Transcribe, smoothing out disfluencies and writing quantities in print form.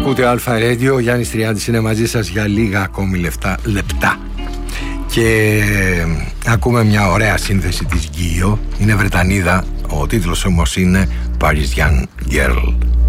Ακούτε Αλφα Radio, ο Γιάννης Τριάντης είναι μαζί σας για λίγα ακόμη λεπτά. Και ακούμε μια ωραία σύνθεση της Γκίο. Είναι Βρετανίδα, ο τίτλος όμως είναι Parisian Girl.